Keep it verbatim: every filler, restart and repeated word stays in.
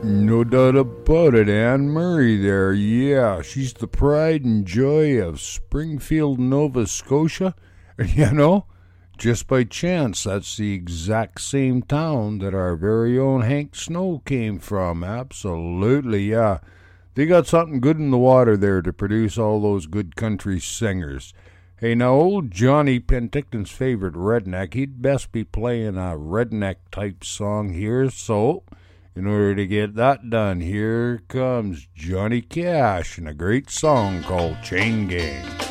No doubt about it, Anne Murray there. Yeah, she's the pride and joy of Springfield, Nova Scotia. And you know, just by chance, that's the exact same town that our very own Hank Snow came from. Absolutely, yeah. They got something good in the water there to produce all those good country singers. Hey, now, old Johnny Penticton's favorite redneck, he'd best be playing a redneck-type song here, so in order to get that done, here comes Johnny Cash and a great song called Chain Gang.